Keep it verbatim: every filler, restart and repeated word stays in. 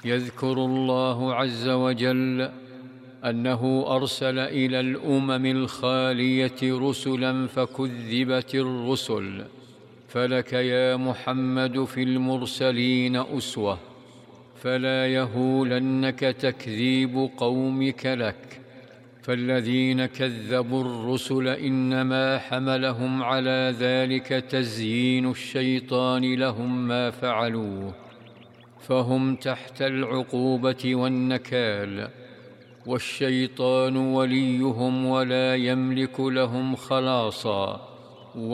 يذكر الله عز وجل أنه أرسل إلى الأمم الخالية رسلا فكذبت الرسل، فلك يا محمد في المرسلين أسوة، فلا يهولنك تكذيب قومك لك، فالذين كذبوا الرسل إنما حملهم على ذلك تزيين الشيطان لهم ما فعلوه، فهم تحت العقوبة والنكال، والشيطان وليهم ولا يملك لهم خلاصا.